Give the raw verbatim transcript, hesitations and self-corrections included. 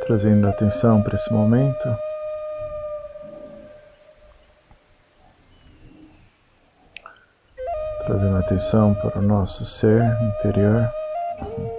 Trazendo atenção para esse momento. Trazendo atenção para o nosso ser interior.